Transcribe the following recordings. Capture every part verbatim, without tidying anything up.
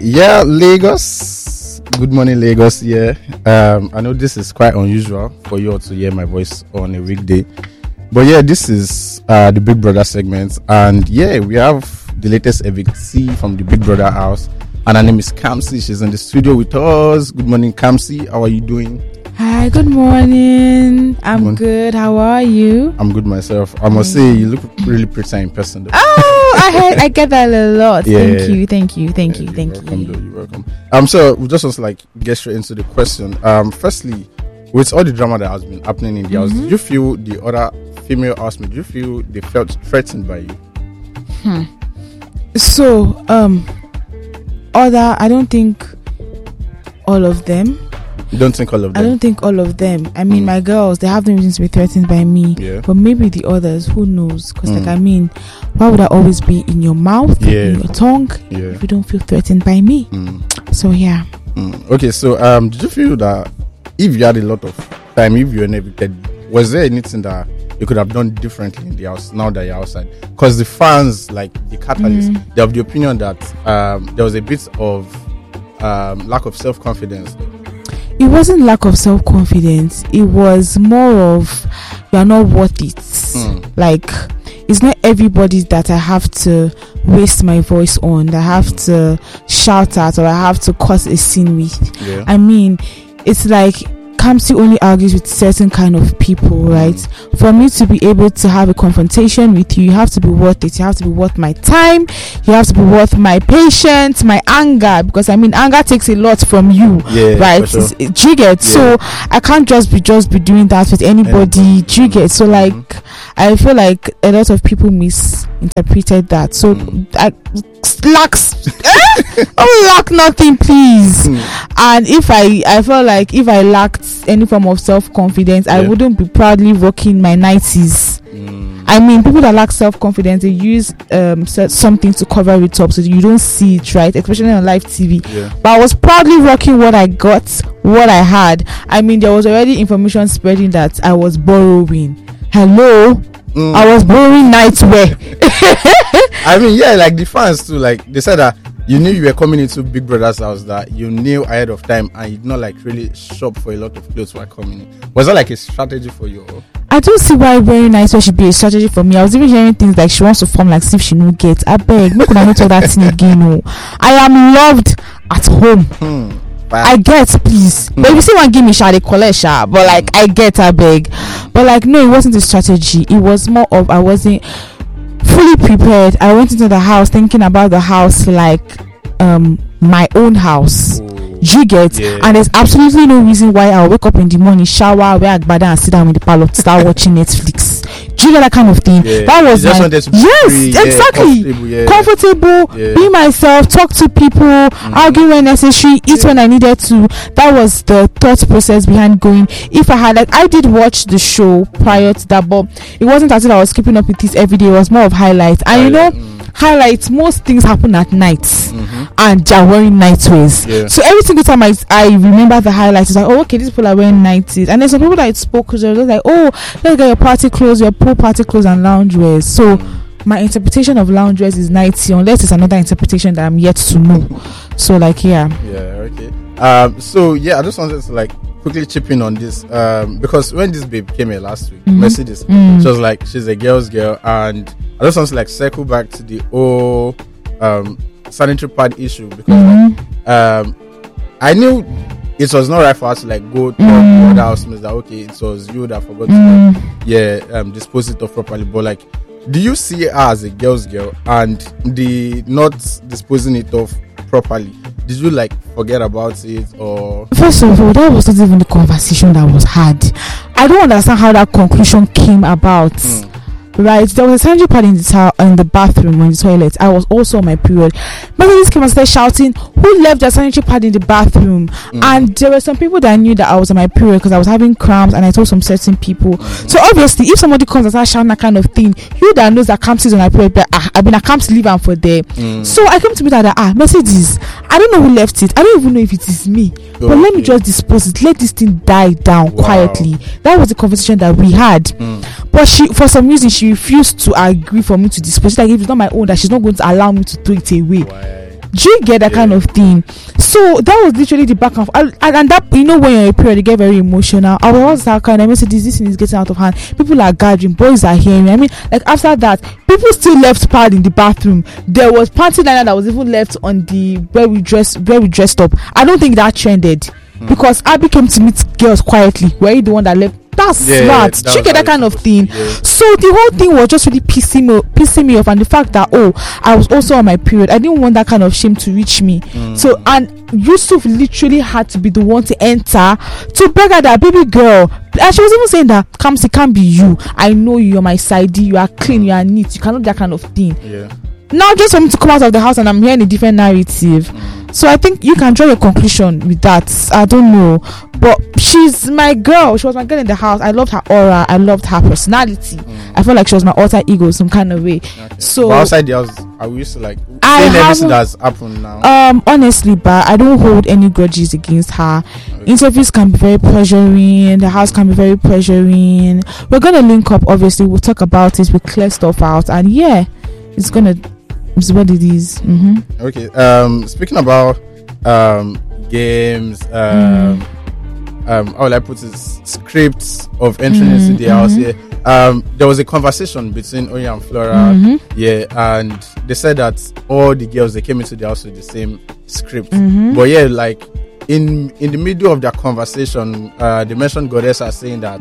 Yeah, Lagos. Good morning, Lagos. Yeah, um, I know this is quite unusual for you all to hear my voice on a weekday, but yeah, this is uh, the Big Brother segment, and yeah, we have the latest evictee from the Big Brother house, and her name is Kamsi. She's in the studio with us. Good morning, Kamsi. How are you doing? Hi, good morning. I'm Good morning. good. How are you? I'm good myself. I must say, you look really pretty in person, though. Oh, I heard, I get that a lot. Yeah, thank yeah, you, thank you, thank you, You're thank welcome, you. Though, you're welcome. Um, so we just want to like get straight into the question. Um, firstly, with all the drama that has been happening in the house, Mm-hmm. did you feel the other female housemates? Did you feel they felt threatened by you? Hmm. So, um, other, I don't think all of them. You don't think all of I them? don't think all of them. I mean, Mm. my girls, they have no reason to be threatened by me. Yeah. But maybe the others, who knows? Because, Mm. like, I mean, why would I always be in your mouth, Yeah. in your tongue, Yeah. if you don't feel threatened by me? Mm. So, yeah. Mm. Okay, so um, did you feel that if you had a lot of time, if you were evicted, was there anything that you could have done differently in the house now that you're outside? Because the fans, like the catalyst, Mm. they have the opinion that um, there was a bit of um, lack of self-confidence. It wasn't lack of self-confidence. It was more of you are not worth it. Mm. Like, it's not everybody that I have to waste my voice on, that I have to shout at, or I have to cause a scene with. Yeah. I mean, it's like Kamsi only argues with certain kind of people, right? For me to be able to have a confrontation with you, you have to be worth it. You have to be worth my time. You have to be worth my patience, my anger, because I mean, anger takes a lot from you, Yeah, right? for sure. It's- do you get? Yeah. So I can't just be just be doing that with anybody. Anybody. Do you get? So like, Mhm. I feel like a lot of people misinterpreted that. So Mm. I lacks, oh, lack nothing, please. Mm. And if I, I felt like if I lacked any form of self-confidence, I Yeah. wouldn't be proudly rocking my nineties. Mm. I mean, people that lack self-confidence, they use um so- something to cover it up so you don't see it, right? Especially on live T V. Yeah. But I was proudly rocking what I got, what I had. I mean, there was already information spreading that I was borrowing. Hello, Mm. I was borrowing nightwear. I mean, yeah, like the fans too. Like they said that you knew you were coming into Big Brother's house, that you knew ahead of time, and you did not like really shop for a lot of clothes while coming in. Was that like a strategy for you? Or? I don't see why wearing nightwear should be a strategy for me. I was even hearing things like she wants to form like as if she no get. I beg, make una not talk that thing again. No, I am loved at home. Hmm. I get, please. But if you see one give me sha, they collect sha. But like I get, I beg. But like no, it wasn't a strategy. It was more of I wasn't fully prepared. I went into the house thinking about the house like um my own house. Oh. Do you get? Yeah. And there's absolutely no reason why I'll wake up in the morning, shower, wear agbada, and sit down in the parlor to start watching Netflix. Do you get that kind of thing? Yeah. That was You just my wanted to be yes, free, yeah, exactly. comfortable, yeah. Comfortable, Yeah. be myself, talk to people, argue when necessary, eat Yeah. when I needed to. That was the thought process behind going. If I had like I did watch the show prior to that, but it wasn't as if I was keeping up with this every day. It was more of highlights. And you know, Mm. highlights, most things happen at night, Mhm. and they're wearing nightwears. Yeah. So every single time I, I remember the highlights, it's like, oh, okay, these people are wearing nighties. And then some people that I spoke to, they were like, oh, let's get your party clothes, your pool party clothes and loungewears. So my interpretation of loungewears is nighty, unless it's another interpretation that I'm yet to know. So like, yeah. Yeah, okay. Um, so yeah, I just wanted to like quickly chip in on this. Um, because when this babe came here last week, Mhm. Mercedes, Mm. she was like, she's a girl's girl, and I just want to like circle back to the whole um sanitary pad issue because Mhm. like, um I knew it was not right for us to like go to Mm. other housemates that okay, it was you that forgot to Mm. like, yeah um dispose it of properly, but like, do you see her as a girl's girl and the not disposing it of properly? Did you like forget about it or? First of all, that was not even the conversation that was had. I don't understand how that conclusion came about. Mm. Right, there was a sanitary pad in the to- in the bathroom or in the toilet. I was also on my period. Methodist came and started shouting, "Who left the sanitary pad in the bathroom?" Mm. And there were some people that knew that I was on my period because I was having cramps, and I told some certain people. Mm. So obviously, if somebody comes and starts shouting that kind of thing, you that knows that Kamsi is on my period, but ah, I've been a Kamsi leave am for there. Mm. So I came to me that ah, messages. I don't know who left it. I don't even know if it is me. But let me Okay. just dispose it. Let this thing die down Wow. quietly. That was the conversation that we had. Mm. But she, for some reason, she refused to agree for me to dispose it. Like if it's not my own, that she's not going to allow me to throw it away. Why? Do you get that Yeah. kind of thing? So that was literally the back and forth. And, and that, you know, when you're in a period, you get very emotional. I was that kind of message. This this thing is getting out of hand. People are gathering. Boys are hearing. I mean, like after that, people still left pad in the bathroom. There was panty liner that was even left on the where we dress where we dressed up. I don't think that trended mm. because Abby came to meet girls quietly. Were you the one that left? That's yeah, smart. that Do you get that kind of thing? Yeah. So the whole thing was just really pissing me, pissing me off, and the fact that oh, I was also on my period. I didn't want that kind of shame to reach me. Mm. So and Yusuf literally had to be the one to enter to beg her that baby girl. And she was even saying that Kamsi can't be you. I know you. You're my sidey. You are clean. You are neat. You cannot do that kind of thing. Yeah. Now just for me to come out of the house and I'm hearing a different narrative. Mm. So I think you can draw your conclusion with that. I don't know, but she's my girl. She was my girl in the house. I loved her aura. I loved her personality. Mm. I felt like she was my alter ego some kind of way. Okay. So but outside the house, are we used to like I saying everything that's happened now? Um, honestly, but I don't hold any grudges against her. Okay. Interviews can be very pressuring. The house can be very pressuring. We're gonna link up. Obviously, we'll talk about it. We clear stuff out, and yeah, it's gonna. It's what it is. Mm-hmm. Okay. Um, speaking about um games, um, mm. um, how will I put it? Scripts of entering mm-hmm. into the house. Mm-hmm. Yeah. Um, there was a conversation between Oya and Flora. Mm-hmm. Yeah, and they said that all the girls they came into the house with the same script. Mm-hmm. But yeah, like in in the middle of their conversation, uh, they mentioned Goddessa saying that.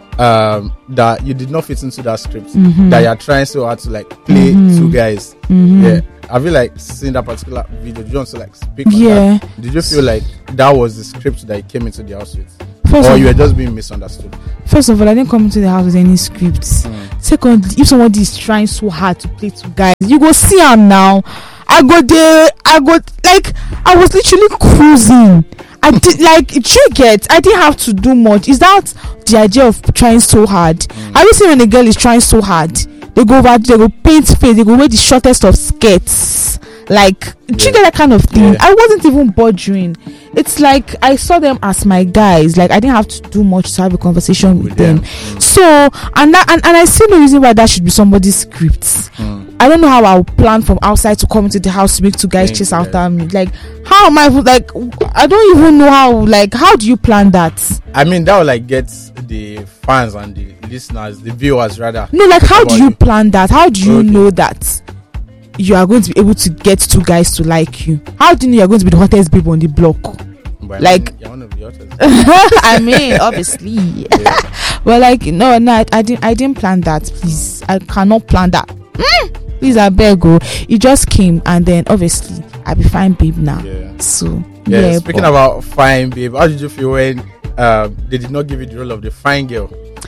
Um, that you did not fit into that script, mm-hmm. that you are trying so hard to like play mm-hmm. two guys. Mm-hmm. Yeah, I feel like seeing that particular video. Did you want to like speak on yeah. that? Did you feel like that was the script that you came into the house with, first or you were just being misunderstood? First of all, I didn't come into the house with any scripts. Mm. Secondly, if somebody is trying so hard to play two guys, you go see him now. I go there. I go like I was literally cruising. I did like do you get I didn't have to do much. Is that the idea of trying so hard? Mm. Have you seen when a girl is trying so hard? They go over, they go paint face, they go wear the shortest of skirts. Like, yeah. do you get that kind of thing? Yeah. I wasn't even bothering. It's like I saw them as my guys. Like I didn't have to do much to have a conversation with, with them. them. Mm. So and that and, and I see no reason why that should be somebody's script. Mm. I don't know how I'll plan from outside to come into the house to make two guys Thank chase after guys. me. Like how am I like I don't even know how like how do you plan that? I mean that will like get the fans and the listeners, the viewers rather. No, like how do you, you plan that? How do you okay. know that you are going to be able to get two guys to like you? How do you know you're going to be the hottest babe on the block? But like I mean, you're one of the hottest. I mean, obviously. Yeah. But like no, no, I, I didn't. I didn't plan that. Please, I cannot plan that. Mm, please, I beg you. It just came, and then obviously I be fine, babe. Now, yeah. So yeah. yeah speaking but, about fine, babe, how did you feel when um, they did not give you the role of the fine girl?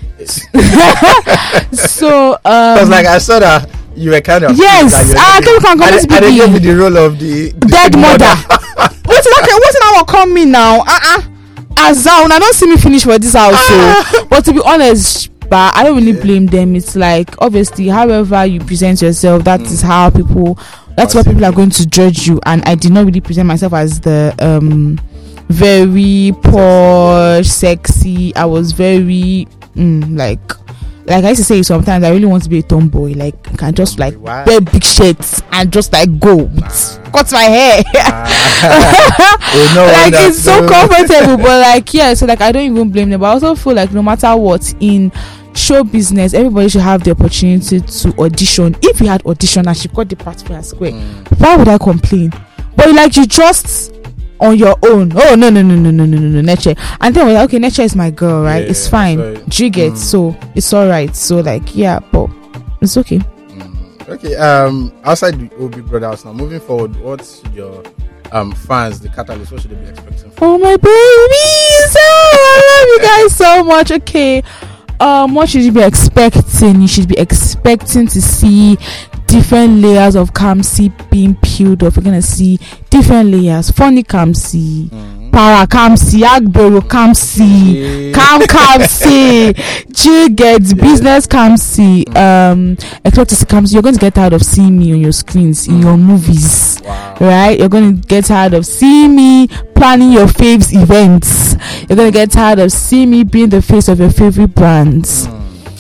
So um, because like I saw that. You were kind of yes. I think we can come to be. I didn't give you the role of the, the dead mother. What's that? What's that? What come me now? Uh uh. Azal, I don't see me finish for this house. So, but to be honest, but I don't really yeah. blame them. It's like obviously, however you present yourself, that mm. is how people. That's what people are going to judge you. And I did not really present myself as the um very posh, sexy. I was very mm, like. Like I used to say sometimes, I really want to be a tomboy. Like, I can just like wow. wear big shirts and just like go with, cut my hair. oh, no like it's so comfortable, but like yeah. So like I don't even blame them. But I also feel like no matter what in show business, everybody should have the opportunity to audition. If you had audition and she got the part fair square, mm. why would I complain? But like you just. On your own. Oh no no no no no no no no Neche. And then we're like, okay, Neche is my girl, right? Yeah, it's fine. Do you get mm. so it's alright. So like yeah, but it's okay. Mm. Okay. Um outside the O B Brothers now, moving forward, what's your um fans, the catalyst, what should they be expecting from? Oh my babies! Oh, I love you guys so much. Okay. Um what should you be expecting? You should be expecting to see different layers of Kamsi being peeled off. We're gonna see different layers. Funny Kamsi, mm-hmm. Para Kamsi, Agbero Kamsi, Cam Kamsi, G-Get, yeah. Business Kamsi, um, expect to see Kamsi. You're going to get tired of seeing me on your screens, in your movies, wow. right? You're going to get tired of seeing me planning your faves events. You're going to get tired of seeing me being the face of your favorite brands. Mm.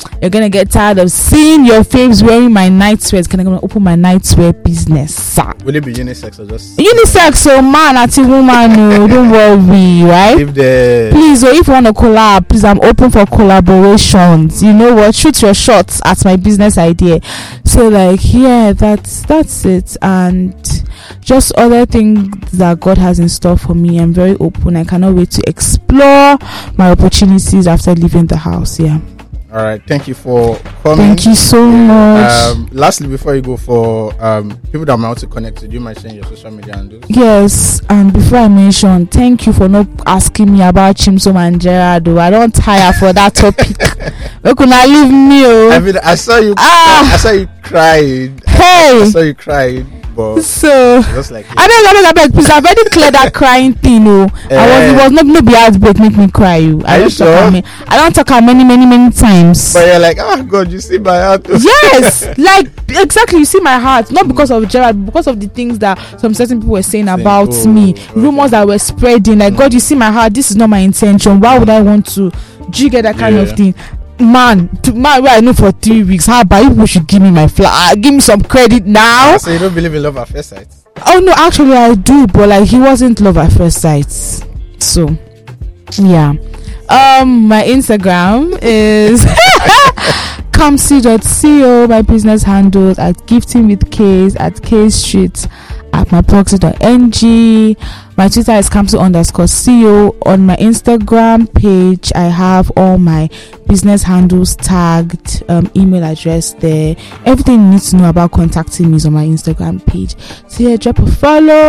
You're gonna get tired of seeing your faves wearing my nightwear. It's gonna open my nightwear business. Will it be unisex or just unisex? So man, at a woman, no, don't worry, right? If the please, or if you want to collab, please, I'm open for collaborations. You know what? Shoot your shots at my business idea. So like, yeah, that's that's it, and just other things that God has in store for me. I'm very open. I cannot wait to explore my opportunities after leaving the house. Yeah. All right, thank you for coming. Thank you so much. Um, lastly, before you go, for um, people that might want to connect to, do you mind sharing your social media handles? Yes, and before I mention, thank you for not asking me about Chimsom and Gerardo. I don't tire for that topic. Where could I leave me? Oh? I mean, I saw you. Ah. I saw you crying. Hey, I saw you crying. But so just like I beg, I beg, I beg, please. I've already cleared that crying thing. Oh, uh, I was, it was not no be heartbreak make me cry. You, I are don't you talk sure? at me. I don't talk at many, many, many times. But you're like, oh God, you see my heart. Yes, like exactly. You see my heart, not because of Gerard, but because of the things that some certain people were saying Saying, about oh, me, okay. rumors that were spreading. Like, God, you see my heart. This is not my intention. Why would I want to? Do you get that kind yeah. of thing? Man, to, man, where I know for three weeks. How about you people should give me my flower? Give me some credit now. So you don't believe in love at first sight? Oh no, actually I do, but like he wasn't love at first sight. So yeah. Um my Instagram is kamsi dot co. My business handles at gifting with K's at K Street at my proxy dot n g. My Twitter is kamsi underscore co. On my Instagram page, I have all my business handles tagged, um, email address there. Everything you need to know about contacting me is on my Instagram page. So yeah, drop a follow.